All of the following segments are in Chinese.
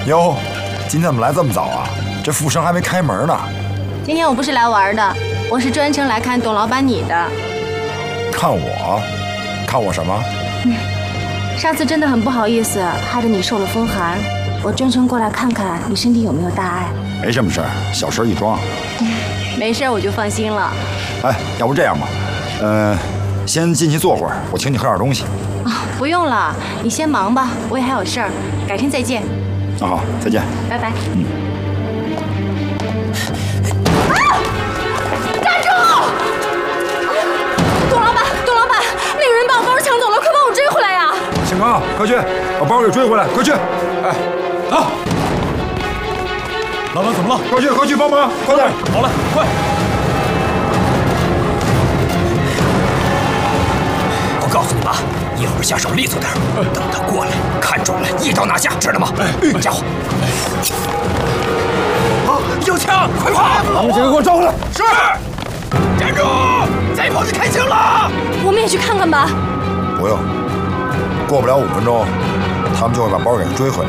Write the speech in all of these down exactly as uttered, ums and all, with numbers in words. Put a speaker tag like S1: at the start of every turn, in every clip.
S1: 哟，今天怎么来这么早啊？这富生还没开门呢。
S2: 今天我不是来玩的，我是专程来看董老板你的。
S1: 看我？看我什么？
S2: 嗯，上次真的很不好意思，害得你受了风寒。我专程过来看看你身体有没有大碍。
S1: 没什么事儿，小事一桩。
S2: 嗯，没事我就放心了。
S1: 哎，要不这样吧，呃，先进去坐会儿，我请你喝点东西。
S2: 啊，不用了，你先忙吧，我也还有事儿，改天再见。
S1: 那好，再见。
S2: 拜拜。
S1: 嗯。
S2: 啊！站住！董老板，董老板，那个人把我包抢走了，快帮我追回来呀！
S1: 姓高，快去把包给追回来，快去！哎，走。
S3: 老板怎么了？
S1: 快去，快去帮忙，快点！
S3: 好嘞，快！
S4: 我告诉你们啊，一会儿下手利索点，等他过来，看准了，一刀拿下，知道吗？好家伙！啊，有枪，快跑！
S1: 把你们几个给我招回来！
S4: 是。站住！再跑就开枪了。
S2: 我们也去看看吧。
S1: 不用，过不了五分钟，他们就会把包给追回来。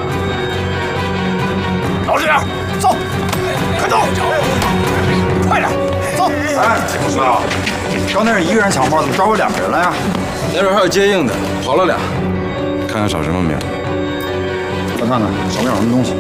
S4: 老实点，走，快走，快点，走！
S1: 哎，不知道，刚才是一个人抢包，怎么抓回两个人了呀？
S3: 那边还有接应的，跑了俩。看看少什么没有？
S1: 再看看手边有什么东西。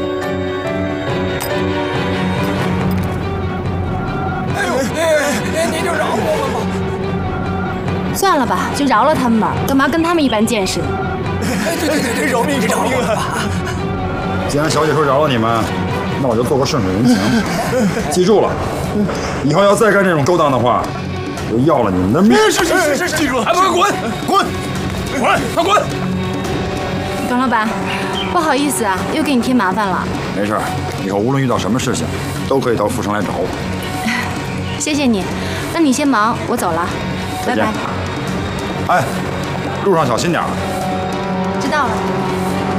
S4: 哎呦，哎，您就饶我们吧。
S2: 算了吧，就饶了他们吧，干嘛跟他们一般见识？
S4: 哎，对对对对，饶命饶命啊！
S1: 既然小姐说饶了你们，那我就做个顺水人情。记住了，以后要再干这种勾当的话，我要了你们的命！
S4: 是是是是是，记住了，还不快滚滚滚，快滚！
S2: 董老板，不好意思啊，又给你添麻烦了。
S1: 没事，以后无论遇到什么事情，都可以到富城来找我。
S2: 谢谢你，那你先忙，我走了，拜拜。
S1: 哎，路上小心点儿。
S2: 知道了。